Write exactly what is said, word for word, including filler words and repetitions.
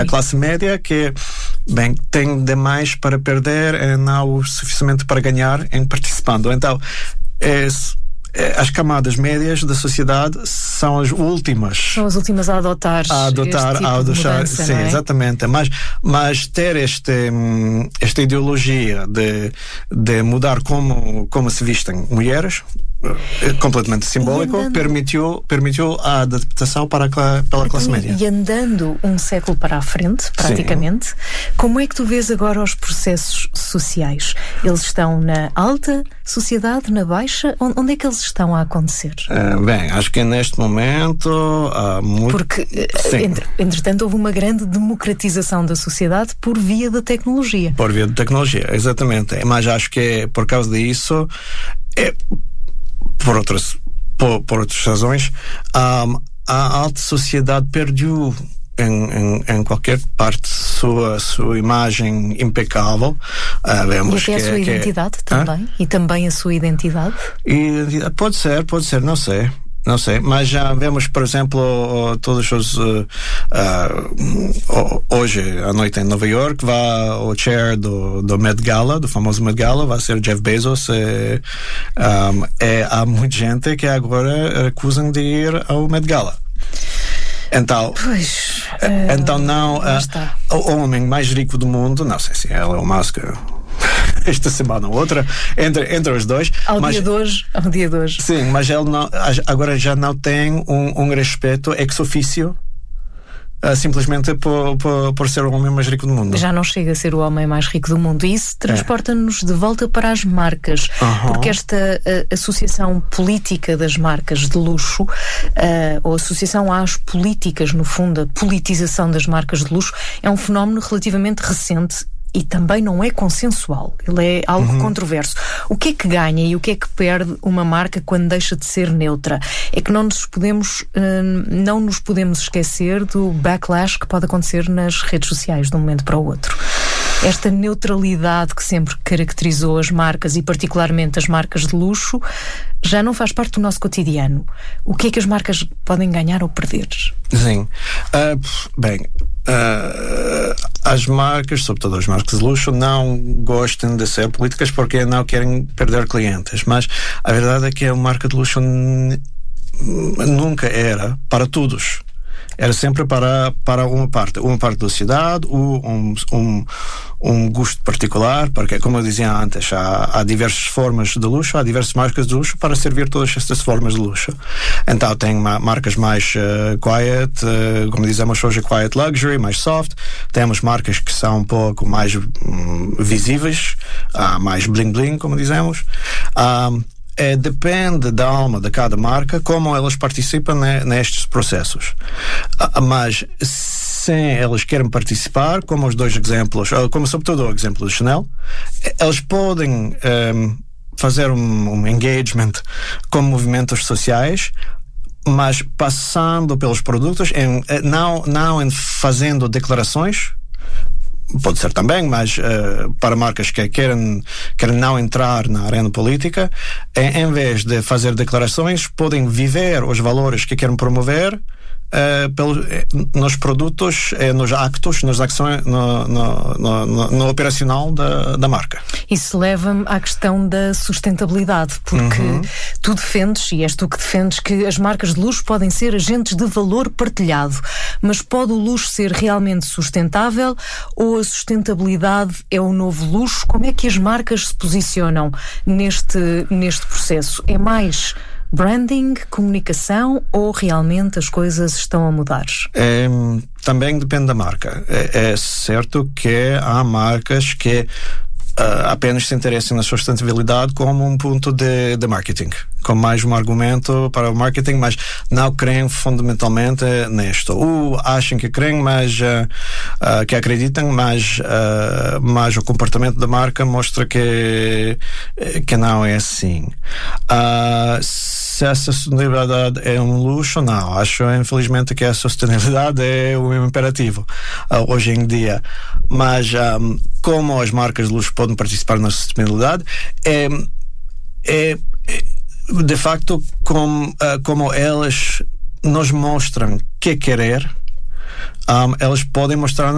A classe média que, bem, tem demais para perder e não o suficiente para ganhar em participando. Então, é, as camadas médias da sociedade são as últimas. São as últimas a adotar, a adotar este tipo a adotar, de mudança, sim, não é? exatamente. Mas, mas ter este, esta ideologia de, de mudar como, como se vestem mulheres, completamente simbólico, andando, permitiu, permitiu a adaptação para a, pela classe média. E andando um século para a frente, praticamente, sim. Como é que tu vês agora os processos sociais? Eles estão na alta sociedade, na baixa? Onde é que eles estão a acontecer? Uh, bem, acho que neste momento há muito... Porque, entre, entretanto, houve uma grande democratização da sociedade por via da tecnologia. Por via da tecnologia, exatamente. Mas acho que por causa disso... É, Por outras, por, por outras razões, um, a alta sociedade perdeu em, em, em qualquer parte sua, sua imagem impecável. Uh, vemos e até que, a sua que, identidade que, também? Ah? E também a sua identidade? Identidade? Pode ser, pode ser, não sei. Não sei, mas já vemos, por exemplo, todos os uh, uh, hoje à noite em Nova York vai o chair do, do Met Gala, do famoso Met Gala, vai ser Jeff Bezos. E, um, e há muita gente que agora acusam de ir ao Met Gala. Então, pois, uh, então não, uh, o homem mais rico do mundo, não sei se é Elon Musk esta semana ou outra, entre, entre os dois. Ao mas, dia de hoje, ao dia de hoje. Sim, mas ele não, agora já não tem um, um respeito ex officio, uh, simplesmente por, por, por ser o homem mais rico do mundo. Já não chega a ser o homem mais rico do mundo. E isso transporta-nos é. de volta para as marcas, uhum. porque esta uh, associação política das marcas de luxo, uh, ou associação às políticas, no fundo, a politização das marcas de luxo, é um fenómeno relativamente recente e também não é consensual. Ele é algo uhum. controverso. O que é que ganha e o que é que perde uma marca quando deixa de ser neutra? É que não nos podemos, não nos podemos esquecer do backlash que pode acontecer nas redes sociais de um momento para o outro. Esta neutralidade que sempre caracterizou as marcas e particularmente as marcas de luxo já não faz parte do nosso cotidiano. O que é que as marcas podem ganhar ou perder? Sim. Uh, bem, uh, as marcas, sobretudo as marcas de luxo, não gostam de ser políticas porque não querem perder clientes. Mas a verdade é que a marca de luxo n- nunca era para todos. Era sempre para, para uma parte, uma parte da sociedade, um, um, um gosto particular, porque, como eu dizia antes, há, há diversas formas de luxo, há diversas marcas de luxo para servir todas estas formas de luxo. Então, tem ma- marcas mais uh, quiet, uh, como dizemos hoje, quiet luxury, mais soft. Temos marcas que são um pouco mais um, visíveis, uh, mais bling-bling, como dizemos. Um, É, depende da alma de cada marca como elas participam ne, nestes processos. Ah, mas se elas querem participar, como os dois exemplos, como sobretudo o exemplo do Chanel, eles podem um, fazer um, um engagement com movimentos sociais, mas passando pelos produtos, em, não, não em fazendo declarações. Pode ser também, mas uh, para marcas que querem, querem não entrar na arena política, em, em vez de fazer declarações, podem viver os valores que querem promover uh, pelo, nos produtos, uh, nos actos, nas ações, no, no, no, no, no operacional da, da marca. Isso leva-me à questão da sustentabilidade, porque uhum. tu defendes, e és tu que defendes, que as marcas de luxo podem ser agentes de valor partilhado, mas pode o luxo ser realmente sustentável ou a sustentabilidade é o novo luxo? Como é que as marcas se posicionam neste, neste processo? É mais branding, comunicação ou realmente as coisas estão a mudar? É, também depende da marca. É, é certo que há marcas que Uh, apenas se interessam na sustentabilidade como um ponto de, de marketing, como mais um argumento para o marketing, mas não creem fundamentalmente nisto. Ou acham que creem, mas uh, uh, que acreditam, mas, uh, mas o comportamento da marca mostra que, que não é assim. Uh, se essa sustentabilidade é um luxo, não. Acho, infelizmente, que a sustentabilidade é um imperativo uh, hoje em dia. Mas um, como as marcas de luxo podem participar na sustentabilidade, é, é, é de facto como, uh, como elas nos mostram que querer, um, elas podem mostrar